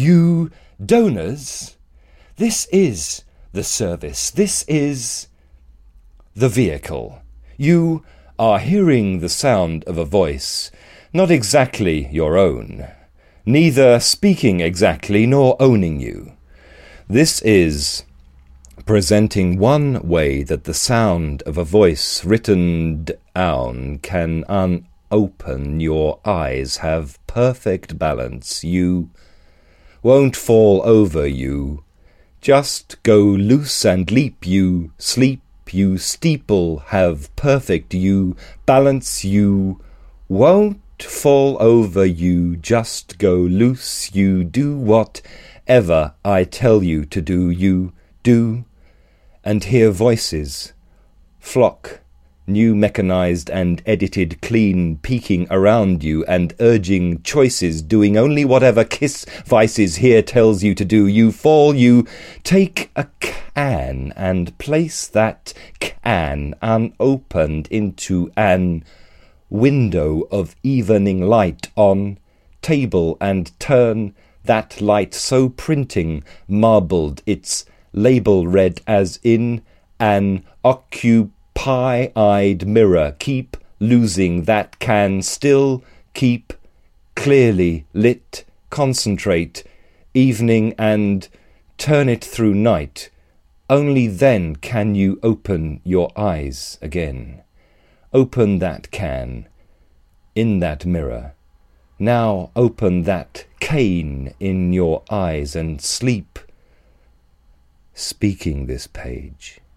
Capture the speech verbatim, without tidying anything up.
you donors, this is the service, this is the vehicle. You are hearing the sound of a voice, not exactly your own, neither speaking exactly nor owning you. This is presenting one way that the sound of a voice written down can unopen your eyes, have perfect balance. You won't fall over, you just go loose and leap, you sleep, you steeple, have perfect, you balance, you won't fall over, you just go loose, you do whatever I tell you to do, you do, and hear voices, flock, new mechanized and edited clean, peeking around you and urging choices, doing only whatever Kiss Vices here tells you to do. You fall, you take a can and place that can unopened into an window of evening light on table and turn that light so printing marbled its label read as in an occupy-eyed mirror. Keep losing that can still keep clearly lit, concentrate evening and turn it through night. Only then can you open your eyes again. Open that can in that mirror. Now open that cane in your eyes and sleep, speaking this page.